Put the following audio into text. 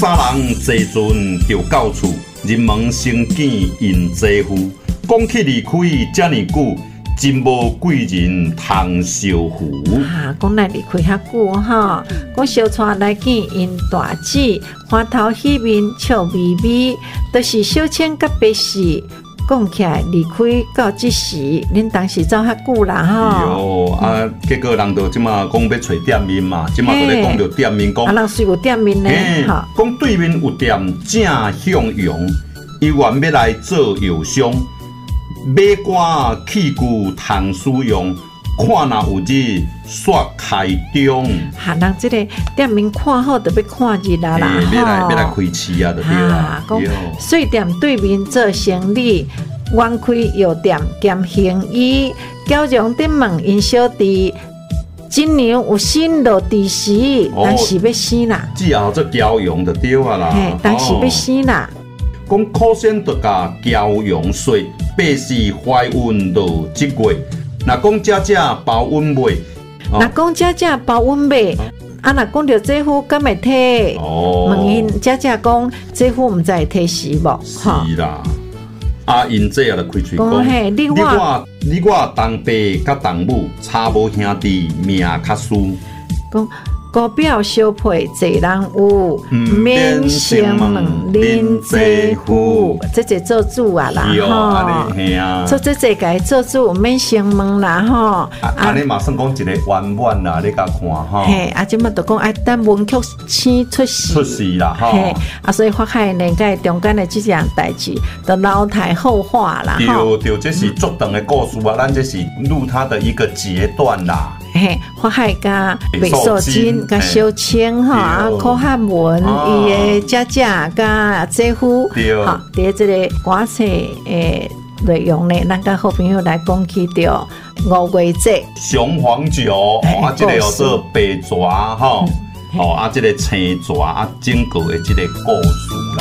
三人坐船就到厝，人门生见因姐夫，讲起离开这么久，真无贵人通相扶。 讲来离开遐久哈，讲小带来见因大姊，花头喜面笑眯眯，都、是小倩甲白氏。讲起来离开到即时，恁当时走遐久啦吼。 结果人就即马讲要找店面嘛，即马就咧讲着店面讲。 人是有店面呢，哈。 讲对面有店正向阳，伊原要来做药商，买瓜器具通使用，看若有日煞开张。 人即个店面看好，就要看日啦啦， 要来开市啊，就对啦。 讲水店对面做生意，原开药店兼行医，交融顶问因小弟。今年有新落地时，但是要生啦。 之后做交融就对啊啦。 但是要生啦。 讲可先得甲交融税，百事怀孕到1月。若讲只包稳买， 若讲只包稳买，若讲到姐夫敢会摕？问因只讲姐夫毋知会摕死无？ 是啦。因这也就开嘴讲，你我同爸甲同母差无兄弟，命较输。 讲高表小配侪人有，免先问恁姐夫，这做主啊啦吼。做这个做主免先问啦吼。 安尼嘛算讲一个圆满啦，你甲看吼。 即马就讲爱等文曲星出世啦吼。 所以发海呢，甲中间的这样代志，就老态后化啦吼。对，这是足长的故事啊，咱这是录它的一个阶段啦。 发海甲白素贞甲小青吼，柯汉文伊的姐姐甲姐夫，哈，伫这个歌册诶内容呢，咱甲好朋友来讲起着5月节雄黄酒，这个叫做白蛇吼，这个青蛇整个的这个故事啦。